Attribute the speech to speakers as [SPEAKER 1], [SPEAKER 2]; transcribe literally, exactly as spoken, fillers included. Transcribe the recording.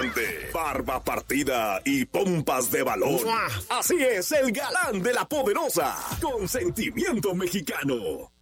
[SPEAKER 1] grande, barba partida y pompas de balón. Así es el galán de la Poderosa, con sentimiento mexicano.